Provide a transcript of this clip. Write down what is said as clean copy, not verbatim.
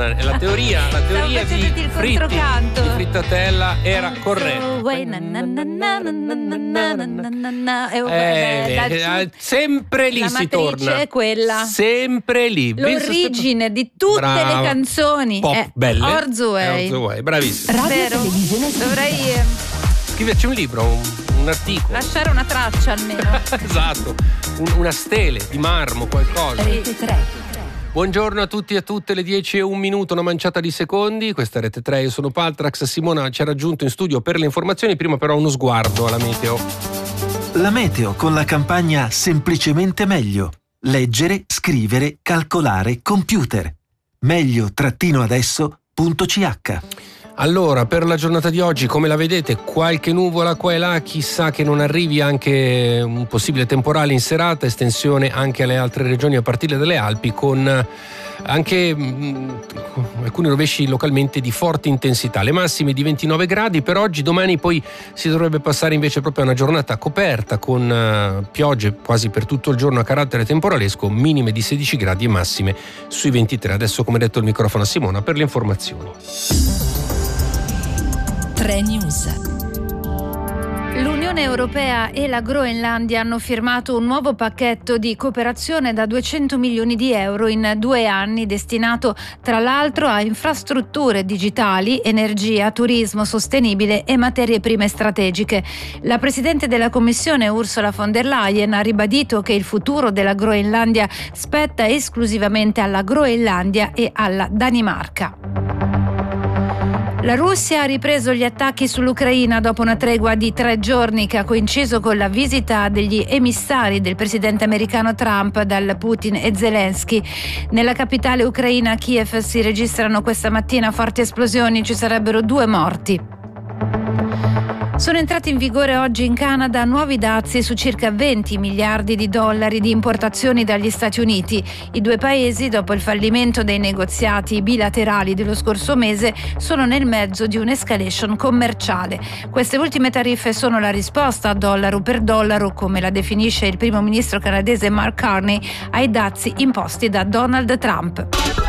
la teoria di Frittatella era corretta. Sempre lì si torna. È quella. Sempre lì. L'origine di tutte le canzoni pop è belle. Orzo Way. Bravissimo. Vero? Dovrei scriverci un libro, un articolo. Lasciare una traccia almeno. Esatto, una stele di marmo, qualcosa. Rete 3. Buongiorno a tutti e a tutte, le 10:01, una manciata di secondi. Questa è Rete 3, io sono Paltrax. Simona ci ha raggiunto in studio per le informazioni, prima però uno sguardo alla meteo. La meteo con la campagna Semplicemente meglio. Leggere, scrivere, calcolare, computer. meglio-adesso.ch. Allora, per la giornata di oggi, come la vedete, qualche nuvola qua e là, chissà che non arrivi anche un possibile temporale in serata, estensione anche alle altre regioni a partire dalle Alpi, con anche alcuni rovesci localmente di forte intensità. Le massime di 29 gradi per oggi, domani poi si dovrebbe passare invece proprio a una giornata coperta con piogge quasi per tutto il giorno a carattere temporalesco, minime di 16 gradi e massime sui 23. Adesso, come detto, il microfono a Simona per le informazioni. 3 News. L'Unione Europea e la Groenlandia hanno firmato un nuovo pacchetto di cooperazione da 200 milioni di euro in 2 anni, destinato tra l'altro a infrastrutture digitali, energia, turismo sostenibile e materie prime strategiche. La Presidente della Commissione, Ursula von der Leyen, ha ribadito che il futuro della Groenlandia spetta esclusivamente alla Groenlandia e alla Danimarca. La Russia ha ripreso gli attacchi sull'Ucraina dopo una tregua di 3 giorni che ha coinciso con la visita degli emissari del presidente americano Trump dal Putin e Zelensky. Nella capitale ucraina, Kiev, si registrano questa mattina forti esplosioni, ci sarebbero 2 morti. Sono entrati in vigore oggi in Canada nuovi dazi su circa 20 miliardi di dollari di importazioni dagli Stati Uniti. I 2 paesi, dopo il fallimento dei negoziati bilaterali dello scorso mese, sono nel mezzo di un'escalation commerciale. Queste ultime tariffe sono la risposta a dollaro per dollaro, come la definisce il primo ministro canadese Mark Carney, ai dazi imposti da Donald Trump.